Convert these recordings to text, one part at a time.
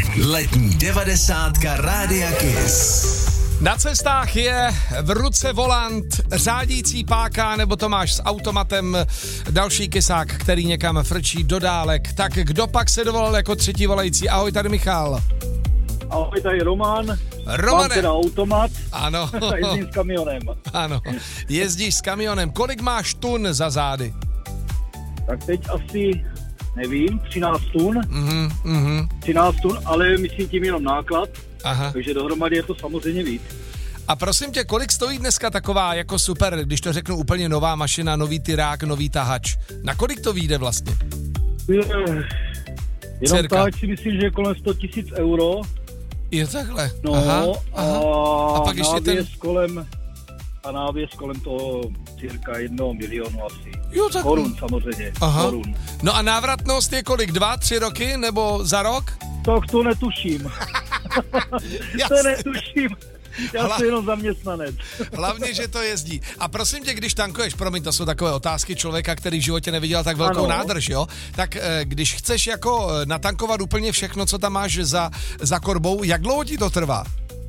Letní 90 Rádia Kiss. Na cestách je v ruce volant, řádící páka, nebo to máš s automatem, další kysák, který někam frčí do dálek. Tak kdo pak se dovolal jako třetí volající? Ahoj, tady Michal. Ahoj, tady Roman. Romane. Mám teda automat. Ano. Jezdím s kamionem. Ano, jezdíš s kamionem. Kolik máš tun za zády? Tak teď asi, nevím, 13 tun. 13 tun, ale myslím tím jenom náklad. Aha. Takže dohromady je to samozřejmě víc. A prosím tě, kolik stojí dneska taková jako super, když to řeknu úplně nová mašina, nový tyrák, nový tahač? Na kolik to vyjde vlastně? Jenom tak si myslím, že je kolem 100 000 euro. Je takhle? No aha. A pak ještě návěs kolem toho cirka 1 milionu asi. Jo, tak... Korun samozřejmě. Aha. Korun. No a návratnost je kolik? 2-3 roky nebo za rok? To netuším. To netuším. Já jsem jenom zaměstnanec. Hlavně, že to jezdí. A prosím tě, když tankuješ, promiň, to jsou takové otázky člověka, který v životě neviděl tak velkou nádrž, jo? Tak když chceš jako natankovat úplně všechno, co tam máš za korbou, jak dlouho ti to trvá?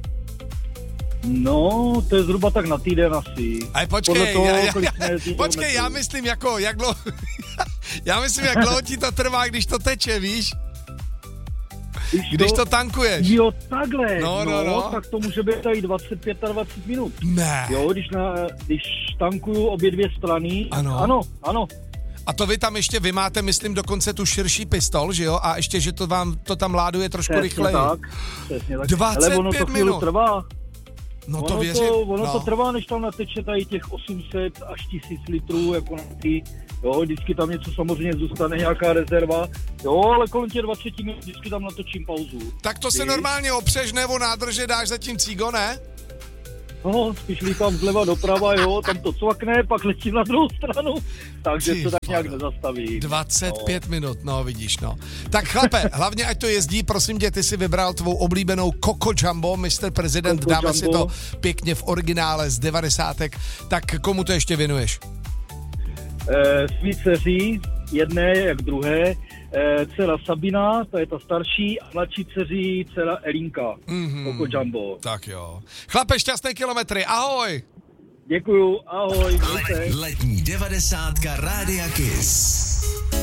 No, to je zhruba tak na týden asi. Ale počkej, já myslím jako, jak dlouho... já myslím, jak dlouho ti to trvá, když to teče, víš? Když to tankuješ. Jo, takhle. No. Tak to může být tady 25 minut. Ne. Jo, když tankuju obě dvě strany. Ano. Ano. A to vy máte, myslím, dokonce tu širší pistol, že jo? A ještě, že to tam láduje trošku rychleji. Přesně tak. 25 ale ono to minut. Trvá. No to věřím. Ono to trvá, než tam nateče tady těch 800 až 1000 litrů, jako na ty. Jo, vždycky tam něco samozřejmě zůstane, nějaká rezerva. Jo, ale kolem těch 20 minut vždycky tam natočím pauzu. Tak to se normálně opřeš nebo nádrže dáš zatím cígo, ne? No, spíš lítám zleva doprava, jo, tam to cvakne, pak letím na druhou stranu, takže to tak nějak nezastaví. 25 minut, no vidíš, no. Tak chlape, hlavně ať to jezdí, prosím tě, ty si vybral tvou oblíbenou Coco Jumbo, Mr. President, dáme si to pěkně v originále z 90. Tak komu to ještě věnuješ? Svý dceři, jedné jak druhé, dcera Sabina, ta je ta starší, a mladší dceři dcera Elinka, Coco Jumbo. Tak jo. Chlape, šťastné kilometry, ahoj! Děkuju, ahoj. Letní 90 Rádia Kiss.